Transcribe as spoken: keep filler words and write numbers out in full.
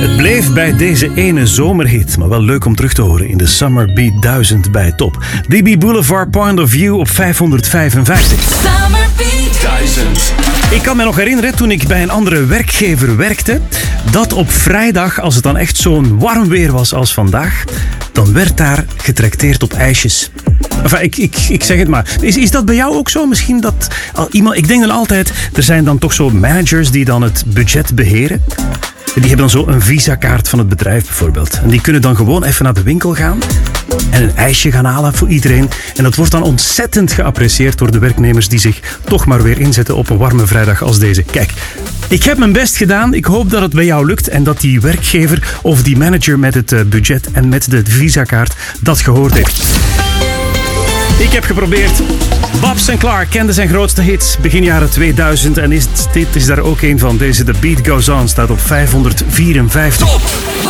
Het bleef bij deze ene zomerhit, maar wel leuk om terug te horen in de Summer Beat duizend bij Top. D B Boulevard Point of View op vijfhonderdvijfenvijftig. Summer Beat duizend. Ik kan me nog herinneren toen ik bij een andere werkgever werkte, dat op vrijdag, als het dan echt zo'n warm weer was als vandaag, dan werd daar getrakteerd op ijsjes. Enfin, ik, ik, ik zeg het maar. Is, is dat bij jou ook zo? Misschien dat al iemand... Ik denk dan altijd, er zijn dan toch zo managers die dan het budget beheren. Die hebben dan zo een visakaart van het bedrijf bijvoorbeeld. En die kunnen dan gewoon even naar de winkel gaan en een ijsje gaan halen voor iedereen. En dat wordt dan ontzettend geapprecieerd door de werknemers die zich toch maar weer inzetten op een warme vrijdag als deze. Kijk, ik heb mijn best gedaan. Ik hoop dat het bij jou lukt en dat die werkgever of die manager met het budget en met de visakaart dat gehoord heeft. Ik heb geprobeerd. Babs en Clark kenden zijn grootste hits begin jaren tweeduizend en is, dit is daar ook een van. Deze The Beat Goes On staat op vijfhonderdvierenvijftig. Top